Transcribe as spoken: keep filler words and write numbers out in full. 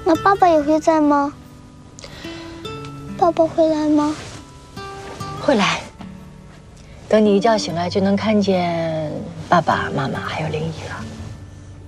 那爸爸也会在吗？爸爸会来吗？ 会来。等你一觉醒来，就能看见爸爸妈妈还有灵姨了。